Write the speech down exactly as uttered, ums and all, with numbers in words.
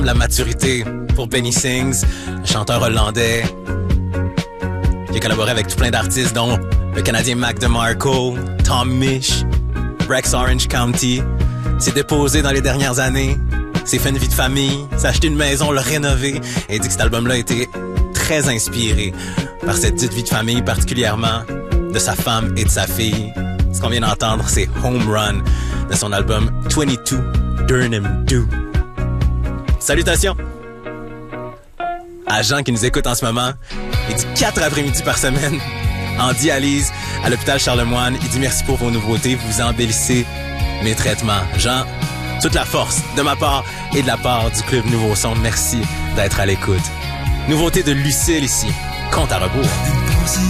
La maturité pour Benny Sings, le chanteur hollandais, qui a collaboré avec tout plein d'artistes, dont le Canadien Mac DeMarco, Tom Misch, Rex Orange County. S'est déposé dans les dernières années, s'est fait une vie de famille, s'est acheté une maison, l'a rénové, et dit que cet album-là a été très inspiré par cette petite vie de famille, particulièrement de sa femme et de sa fille. Ce qu'on vient d'entendre, c'est Home Run de son album vingt-deux Durham Do. Salutations à Jean qui nous écoute en ce moment. Il dit quatre après-midi par semaine en dialyse à l'hôpital Charlemagne. Il dit merci pour vos nouveautés, vous embellissez mes traitements. Jean, toute la force de ma part et de la part du Club Nouveau Son. Merci d'être à l'écoute. Nouveauté de Lucille ici, compte à rebours.